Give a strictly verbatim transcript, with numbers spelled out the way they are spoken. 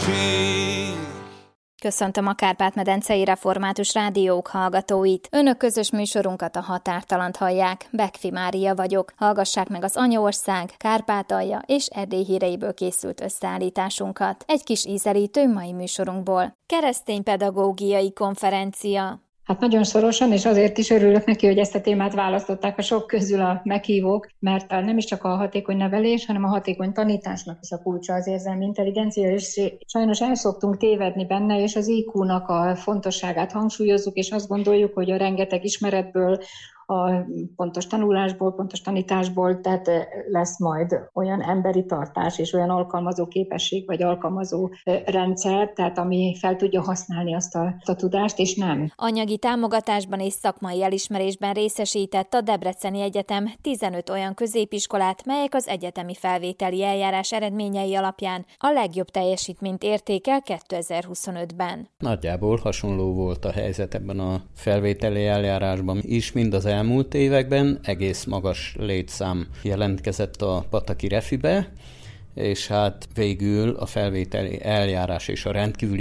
Köszöntöm a Kárpát-medencei Református Rádiók hallgatóit. Önök közös műsorunkat, a Határtalant hallják. Bekfi Mária vagyok. Hallgassák meg az Anyaország, Kárpátalja és Erdély híreiből készült összeállításunkat. Egy kis ízelítő mai műsorunkból. Kereszténypedagógiai konferencia. Hát nagyon szorosan, és azért is örülök neki, hogy ezt a témát választották a sok közül a meghívók, mert nem is csak a hatékony nevelés, hanem a hatékony tanításnak is a kulcsa az érzelmi intelligencia, és sajnos el szoktunk tévedni benne, és az í kú-nak a fontosságát hangsúlyozzuk, és azt gondoljuk, hogy a rengeteg ismeretből, a pontos tanulásból, pontos tanításból, tehát lesz majd olyan emberi tartás és olyan alkalmazó képesség, vagy alkalmazó rendszer, tehát ami fel tudja használni azt a, azt a tudást, és nem. Anyagi támogatásban és szakmai elismerésben részesített a Debreceni Egyetem tizenöt olyan középiskolát, melyek az egyetemi felvételi eljárás eredményei alapján a legjobb teljesítményt értékel kétezer-huszonötben. Nagyjából hasonló volt a helyzet ebben a felvételi eljárásban is, mind az elmúlt években egész magas létszám jelentkezett a Pataki Refibe, és hát végül a felvételi eljárás és a rendkívüli